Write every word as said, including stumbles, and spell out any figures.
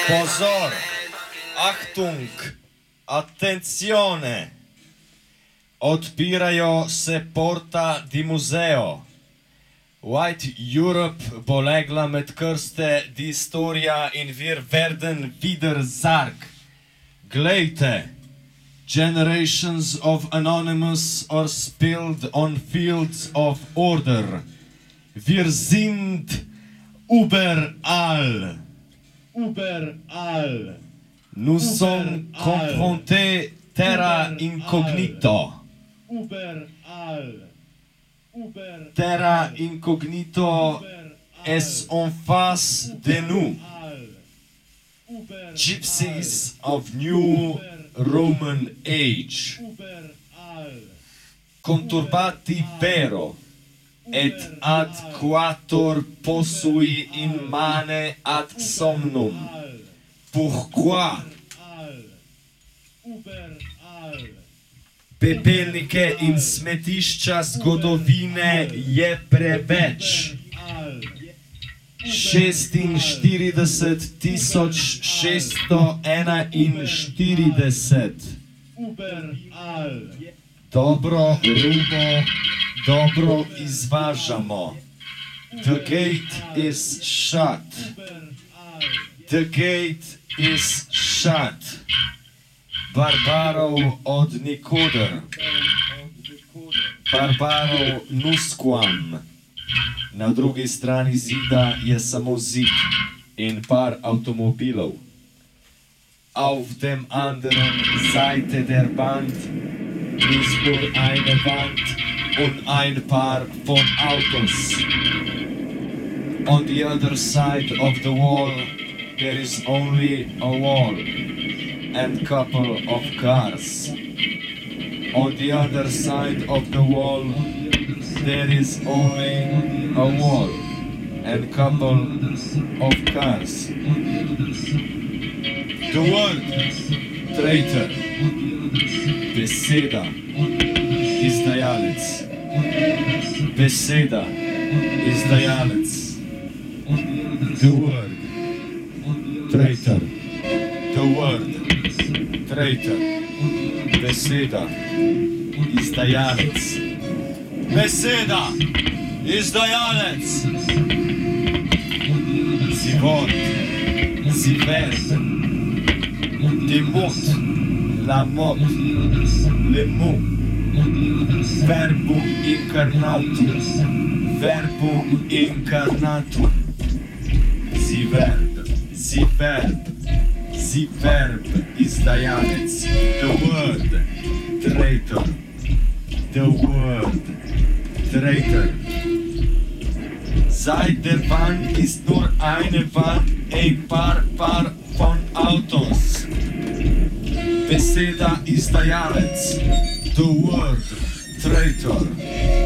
Pozor! Achtung! Attenzione! Odpirajo se porta di museo. White Europe bo legla med krste di historia in wir werden wieder Sarg. Glejte! Generations of anonymous are spilled on fields of order. Wir sind überall. Überall. Nous sommes confrontés terra incognito. Überall. Terra incognito est en face de nous. Gypsies of new Roman age. Conturbati vero. Et ad quator possui in mane ad somnum. Pourquoi? Pepelnike in smetišča zgodovine je preveč. šestinštirideset tisoč šeststo enainštirideset. Dobro rubo, dobro izvažamo. The gate is shut. The gate is shut. Barbarov od nikoder. Barbarov nusquam. Na drugi strani zida je samo zid in par avtomobilov. Auf dem anderen Seite der Wand ist nur eine Wand und ein paar von Autos. On the other side of the wall there is only a wall and couple of cars. On the other side of the wall there is only a wall and couple of cars. The word traitor, beseda, izdajalec. Beseda, izdajalec. The word traitor. The word traitor. Beseda, izdajalec. Beseda, izdajalec. Si vod, si verb. Des mots, la mot, le mot, verbum incarnatum, verbum incarnatum, si verb, si verb, si verb izdajalec, the word, traitor, the word, traitor. Seit der Wand ist nur eine Wand, ein paar Paar von Autos. Beseda izdajalec, the word, traitor.